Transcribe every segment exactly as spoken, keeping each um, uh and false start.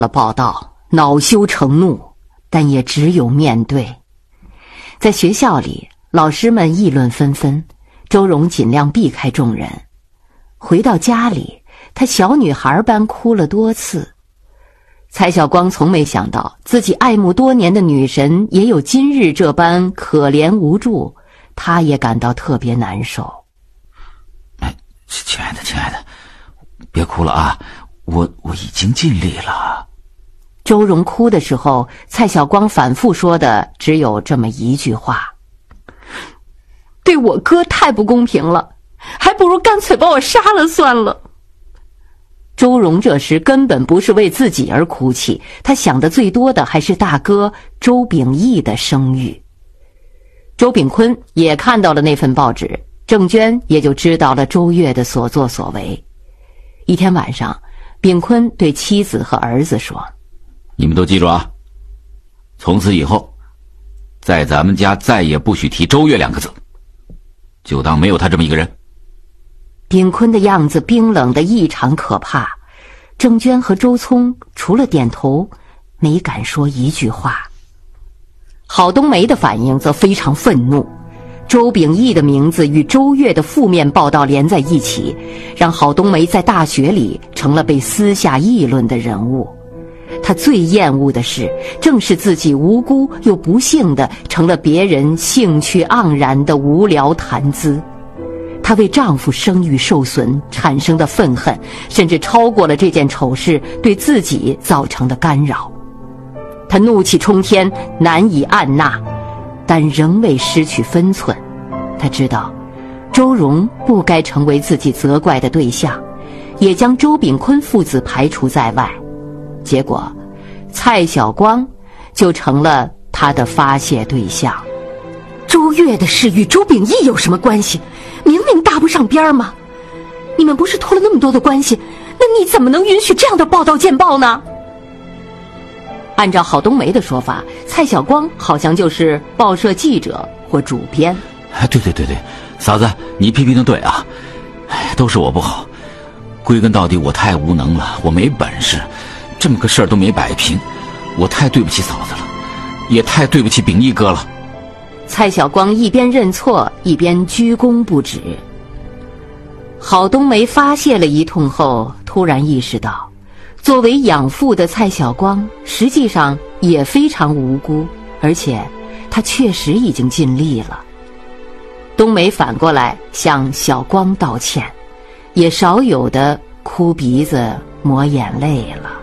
了报道，恼羞成怒，但也只有面对。在学校里，老师们议论纷纷，周蓉尽量避开众人。回到家里，她小女孩般哭了多次。蔡晓光从没想到自己爱慕多年的女神也有今日这般可怜无助，他也感到特别难受。 哎，亲爱的亲爱的，别哭了啊，我我已经尽力了。 周蓉哭的时候，蔡晓光反复说的只有这么一句话：对我哥太不公平了，还不如干脆把我杀了算了。周蓉这时根本不是为自己而哭泣，她想的最多的还是大哥周秉义的声誉。周秉坤也看到了那份报纸，郑娟也就知道了周越的所作所为。一天晚上，秉坤对妻子和儿子说： 你们都记住啊，从此以后在咱们家再也不许提周越两个字，就当没有他这么一个人。 秉坤的样子冰冷得异常可怕，郑娟和周聪除了点头，没敢说一句话。郝冬梅的反应则非常愤怒，周秉义的名字与周越的负面报道连在一起，让郝冬梅在大学里成了被私下议论的人物。她最厌恶的是，正是自己无辜又不幸的成了别人兴趣盎然的无聊谈资。她为丈夫声誉受损产生的愤恨，甚至超过了这件丑事对自己造成的干扰。她怒气冲天，难以按捺，但仍未失去分寸。她知道周蓉不该成为自己责怪的对象，也将周秉坤父子排除在外。结果蔡晓光就成了她的发泄对象。周越的事与周秉义有什么关系？明明搭不上边吗？你们不是托了那么多的关系，那你怎么能允许这样的报道见报呢？按照郝冬梅的说法，蔡晓光好像就是报社记者或主编。 哎，对对对对，嫂子，你批评的对啊，哎，都是我不好，归根到底我太无能了，我没本事，这么个事儿都没摆平，我太对不起嫂子了，也太对不起秉义哥了。 蔡晓光一边认错一边鞠躬不止。郝冬梅发泄了一通后，突然意识到作为养父的蔡晓光实际上也非常无辜，而且他确实已经尽力了。冬梅反过来向小光道歉，也少有的哭鼻子抹眼泪了。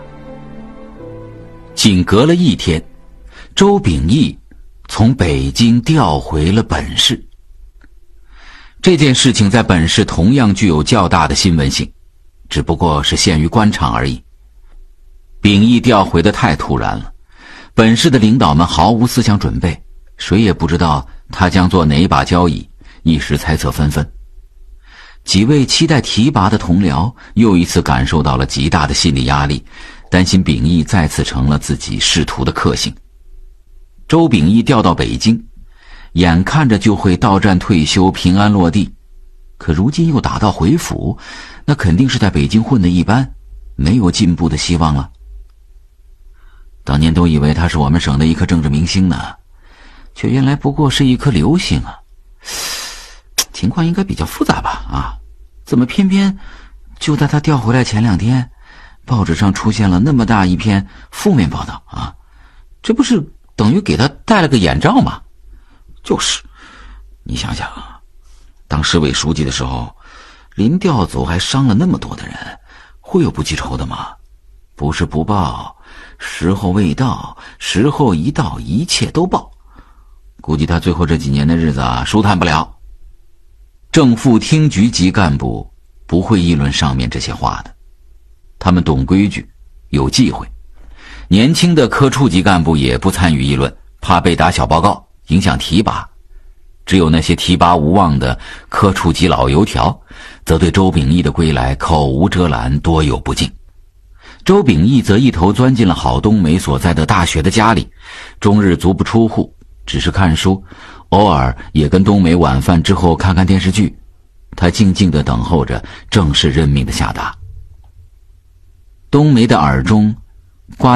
仅隔了一天，周秉义从北京调回了本市。这件事情在本市同样具有较大的新闻性，只不过是限于官场而已。秉义调回的太突然了，本市的领导们毫无思想准备，谁也不知道他将做哪一把交椅，一时猜测纷纷。几位期待提拔的同僚又一次感受到了极大的心理压力，担心秉义再次成了自己仕途的克星。周秉义调到北京，眼看着就会到站退休，平安落地，可如今又打道回府，那肯定是在北京混得一般，没有进步的希望了。当年都以为他是我们省的一颗政治明星呢，却原来不过是一颗流星啊！情况应该比较复杂吧？啊，怎么偏偏就在他调回来前两天，报纸上出现了那么大一篇负面报道啊？这不是等于给他戴了个眼罩吗？就是，你想想啊，当市委书记的时候，临调走还伤了那么多的人，会有不记仇的吗？不是不报，时候未到，时候一到，一切都报。估计他最后这几年的日子啊，舒坦不了。正副厅局级干部不会议论上面这些话的，他们懂规矩，有忌讳。年轻的科处级干部也不参与议论，怕被打小报告，影响提拔。只有那些提拔无望的科处级老油条，则对周秉义的归来口无遮拦，多有不敬。周秉义则一头钻进了郝冬梅所在的大学的家里，终日足不出户，只是看书，偶尔也跟冬梅晚饭之后看看电视剧。他静静地等候着正式任命的下达。冬梅的耳中刮